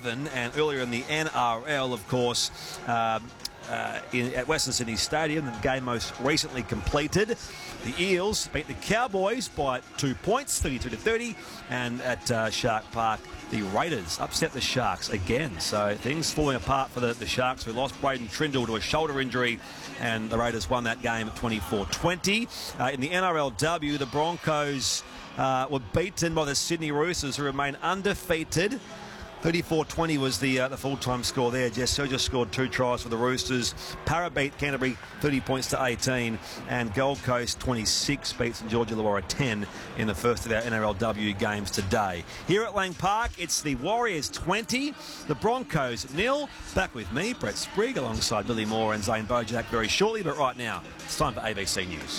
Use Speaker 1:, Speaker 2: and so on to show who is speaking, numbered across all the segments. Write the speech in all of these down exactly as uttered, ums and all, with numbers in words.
Speaker 1: eleven, and earlier in the N R L, of course, um, uh, in, at Western Sydney Stadium, the game most recently completed. The Eels beat the Cowboys by two points, thirty-two to thirty, and at uh, Shark Park, the Raiders upset the Sharks again. So things falling apart for the, the Sharks, who lost Braden Trindle to a shoulder injury, and the Raiders won that game at twenty-four twenty. Uh, in the N R L W, the Broncos uh, were beaten by the Sydney Roosters, who remain undefeated. thirty-four twenty was the uh, the full-time score there. Jess Sergio scored two tries for the Roosters. Para beat Canterbury thirty points to eighteen, and Gold Coast twenty-six beat St George Illawarra ten in the first of our N R L W games today. Here at Lang Park, it's the Warriors twenty, the Broncos nil. Back with me, Brett Sprigg, alongside Lily Moore and Zane Bojack very shortly, but right now, it's time for A B C News.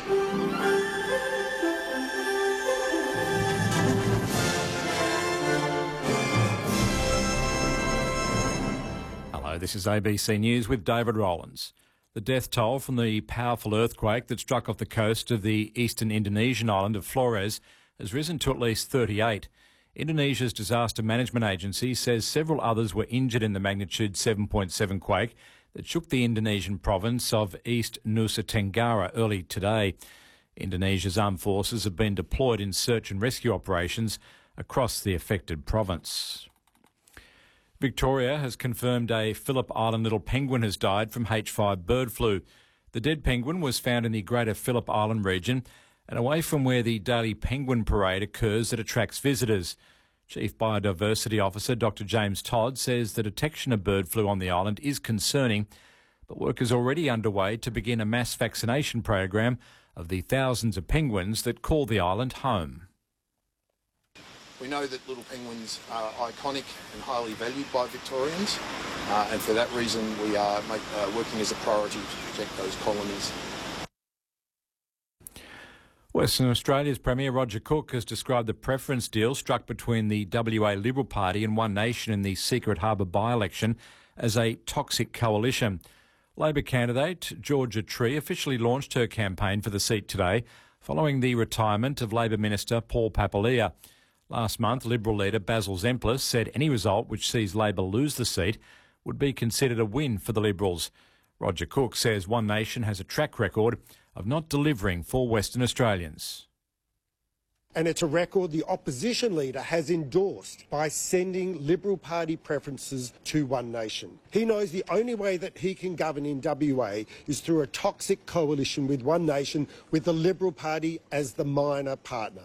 Speaker 2: This is A B C News with David Rowlands. The death toll from the powerful earthquake that struck off the coast of the eastern Indonesian island of Flores has risen to at least thirty-eight. Indonesia's Disaster Management Agency says several others were injured in the magnitude seven point seven quake that shook the Indonesian province of East Nusa Tenggara early today. Indonesia's armed forces have been deployed in search and rescue operations across the affected province. Victoria has confirmed a Phillip Island little penguin has died from H five bird flu. The dead penguin was found in the greater Phillip Island region and away from where the daily penguin parade occurs that attracts visitors. Chief Biodiversity Officer Doctor James Todd says the detection of bird flu on the island is concerning, but work is already underway to begin a mass vaccination program of the thousands of penguins that call the island home.
Speaker 3: We know that little penguins are iconic and highly valued by Victorians, uh, and for that reason we are make, uh, working as a priority to protect those colonies.
Speaker 2: Western Australia's Premier Roger Cook has described the preference deal struck between the W A Liberal Party and One Nation in the Secret Harbour by-election as a toxic coalition. Labor candidate Georgia Tree officially launched her campaign for the seat today, following the retirement of Labor Minister Paul Papalia. Last month, Liberal leader Basil Zemplis said any result which sees Labor lose the seat would be considered a win for the Liberals. Roger Cook says One Nation has a track record of not delivering for Western Australians.
Speaker 4: And it's a record the opposition leader has endorsed by sending Liberal Party preferences to One Nation. He knows the only way that he can govern in W A is through a toxic coalition with One Nation, with the Liberal Party as the minor partner.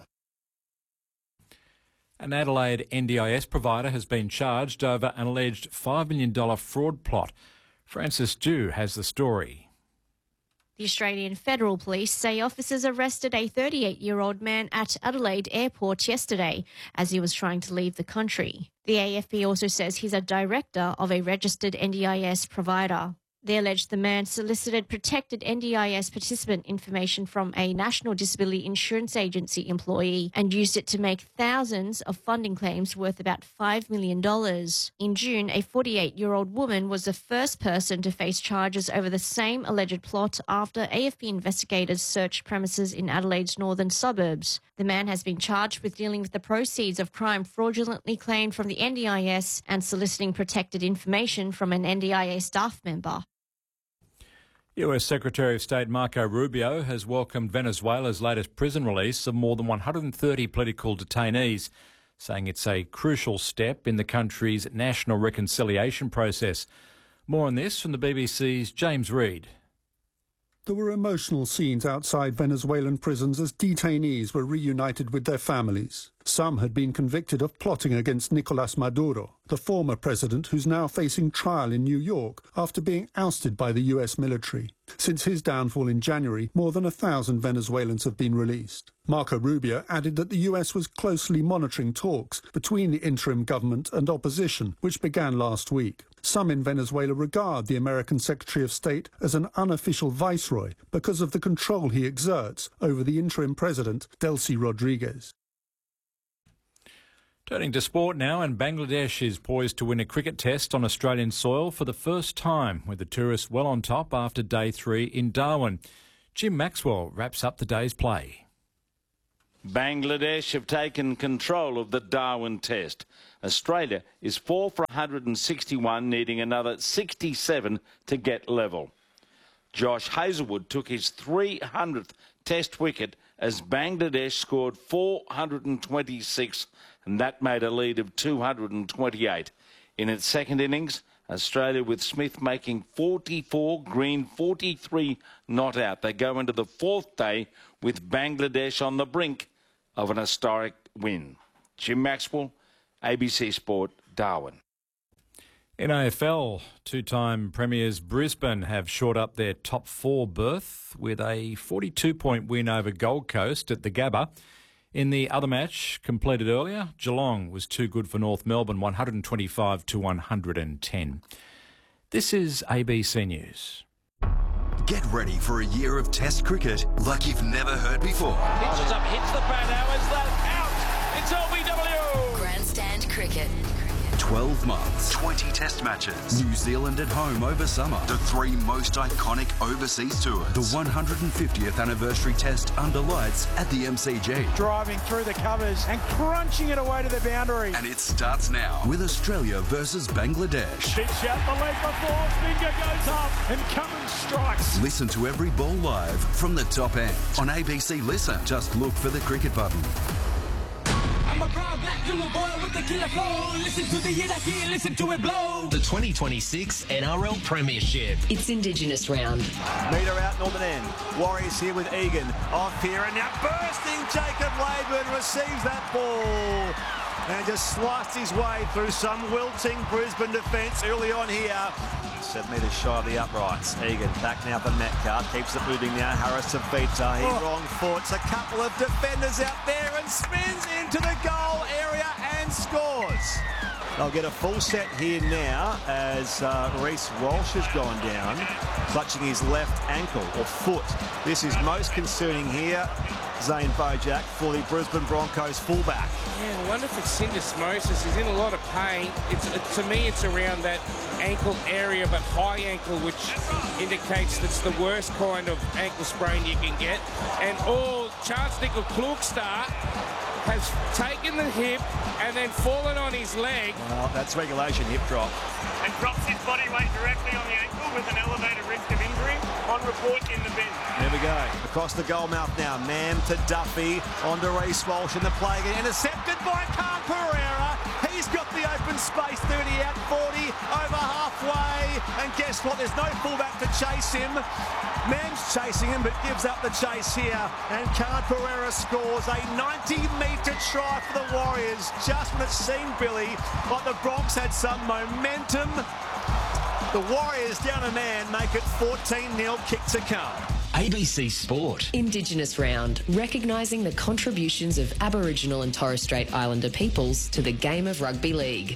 Speaker 2: An Adelaide N D I S provider has been charged over an alleged five million dollars fraud plot. Francis Dew has the story.
Speaker 5: The Australian Federal Police say officers arrested a thirty-eight-year-old man at Adelaide Airport yesterday as he was trying to leave the country. The A F P also says he's a director of a registered N D I S provider. They allege the man solicited protected N D I S participant information from a National Disability Insurance Agency employee and used it to make thousands of funding claims worth about five million dollars. In June, a forty-eight-year-old woman was the first person to face charges over the same alleged plot after A F P investigators searched premises in Adelaide's northern suburbs. The man has been charged with dealing with the proceeds of crime fraudulently claimed from the N D I S and soliciting protected information from an N D I S staff member.
Speaker 2: U S Secretary of State Marco Rubio has welcomed Venezuela's latest prison release of more than one hundred thirty political detainees, saying it's a crucial step in the country's national reconciliation process. More on this from the B B C's James Reid.
Speaker 6: There were emotional scenes outside Venezuelan prisons as detainees were reunited with their families. Some had been convicted of plotting against Nicolas Maduro, the former president who's now facing trial in New York after being ousted by the U S military. Since his downfall in January, more than a thousand Venezuelans have been released. Marco Rubio added that the U S was closely monitoring talks between the interim government and opposition, which began last week. Some in Venezuela regard the American Secretary of State as an unofficial viceroy because of the control he exerts over the interim president, Delcy Rodriguez.
Speaker 2: Turning to sport now, and Bangladesh is poised to win a cricket test on Australian soil for the first time, with the tourists well on top after day three in Darwin. Jim Maxwell wraps up the day's play.
Speaker 7: Bangladesh have taken control of the Darwin Test. Australia is four for one hundred sixty-one, needing another sixty-seven to get level. Josh Hazlewood took his three hundredth Test wicket as Bangladesh scored four hundred twenty-six, and that made a lead of two hundred twenty-eight. In its second innings, Australia, with Smith making forty-four, Green forty-three not out. They go into the fourth day with Bangladesh on the brink of an historic win. Jim Maxwell, A B C Sport, Darwin.
Speaker 2: In A F L, two-time premiers Brisbane have shored up their top four berth with a forty-two point win over Gold Coast at the Gabba. In the other match, completed earlier, Geelong was too good for North Melbourne, one hundred twenty-five to one hundred ten. This is A B C News.
Speaker 8: Get ready for a year of Test cricket like you've never heard before.
Speaker 9: Pitches up, hits the bat. How is that? Out! It's L B W!
Speaker 10: Grandstand cricket.
Speaker 8: twelve months, twenty Test matches, New Zealand at home over summer, the three most iconic overseas tours, the one hundred fiftieth anniversary Test under lights at the M C G.
Speaker 11: Driving through the covers and crunching it away to the boundary.
Speaker 8: And it starts now with Australia versus Bangladesh.
Speaker 11: Big shot, the leg before, finger goes up and Cummins strikes.
Speaker 8: Listen to every ball live from the top end on A B C Listen. Just look for the cricket button.
Speaker 12: I'm a proud black little boy with the killer flow. Listen to the hit I hear, listen to it blow.
Speaker 13: The twenty twenty-six N R L Premiership.
Speaker 10: It's Indigenous round.
Speaker 1: Meter out Northern End. Warriors here with Egan. Off here and now bursting Jacob Laban receives that ball. And just sliced his way through some wilting Brisbane defence early on here. Seven metres shy of the uprights. Egan back now for Metcalf. Keeps it moving now. Harris to Vita. He oh. wrong foots. A couple of defenders out there and spins into the goal area and scores. They'll get a full set here now as uh, Reece Walsh has gone down, clutching his left ankle or foot. This is most concerning here. Zane Bojack for the Brisbane Broncos fullback.
Speaker 14: Yeah, I wonder if it's syndesmosis. He's in a lot of pain. It's it, to me, it's around that ankle area, but high ankle, which indicates that's the worst kind of ankle sprain you can get. And all Charles Nickel Klugstad has taken the hip and then fallen on his leg.
Speaker 1: Well, that's regulation hip drop.
Speaker 15: And drops his body weight directly on the ankle with an elevated risk of injury on report in the bin.
Speaker 1: There we go. Across the goal mouth now. Mam to Duffy. On to Reece Walsh in the play again. Intercepted by Khan Pereira. He's got the open space. thirty out, forty, over halfway. And guess what? There's no fullback to chase him. Mam's chasing him, but gives up the chase here. And Khan Pereira scores a ninety metre try for the Warriors. Just when it seemed, Billy, like the Bronx had some momentum. The Warriors down a man make it fourteen nil, kick to come.
Speaker 13: A B C Sport.
Speaker 10: Indigenous round, recognising the contributions of Aboriginal and Torres Strait Islander peoples to the game of rugby league.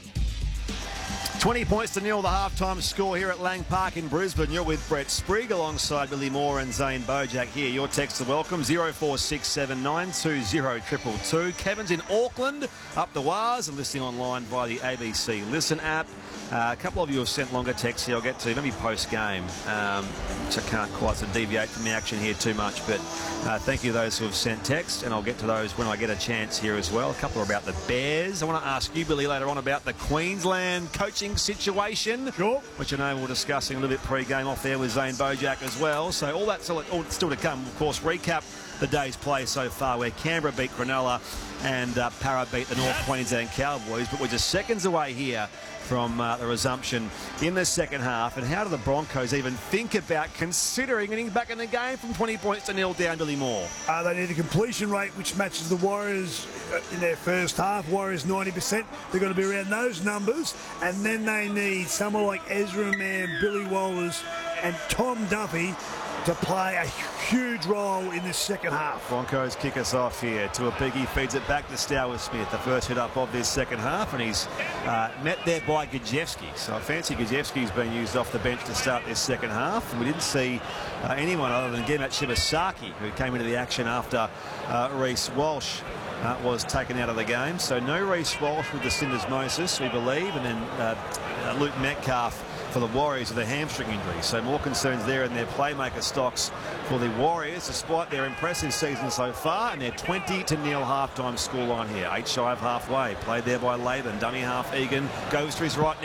Speaker 1: twenty points to nil, the halftime score here at Lang Park in Brisbane. You're with Brett Sprigg alongside Billy Moore and Zane Bojack here. Your texts are welcome, zero four six seven nine two zero two two two. Kevin's in Auckland, up the Waz, and listening online via the A B C Listen app. Uh, a couple of you have sent longer texts here. I'll get to maybe post-game, um, which I can't quite sort of deviate from the action here too much. But uh, thank you to those who have sent text, and I'll get to those when I get a chance here as well. A couple are about the Bears. I want to ask you, Billy, later on about the Queensland coaching situation,
Speaker 11: sure.
Speaker 1: which I know we're discussing a little bit pre-game off there with Zane Bojack as well. So all that's all, all still to come. Of course, recap the day's play so far, where Canberra beat Cronulla and uh, Para beat the North Queensland Cowboys. But we're just seconds away here from uh, the resumption in the second half. And how do the Broncos even think about considering getting back in the game from twenty points to nil down, Billy Moore?
Speaker 11: Uh, they need a completion rate which matches the Warriors in their first half. Warriors ninety percent. They're going to be around those numbers. And then they need someone like Ezra Mann, Billy Walters and Tom Duffy to play a huge role in this second half.
Speaker 1: Broncos kick us off here to a biggie, feeds it back to Stowers Smith, the first hit up of this second half, and he's uh, met there by Gajewski. So I fancy Gajewski's been used off the bench to start this second half, and we didn't see uh, anyone other than Gemet Shibasaki, who came into the action after uh, Reece Walsh Uh, was taken out of the game. So no Reece Walsh with the syndesmosis, we believe, and then uh, uh, Luke Metcalf for the Warriors with a hamstring injury. So more concerns there in their playmaker stocks for the Warriors, despite their impressive season so far, and their twenty to nil halftime scoreline here. Eight shy of halfway. Played there by Laban. Dummy half Egan goes to his right now.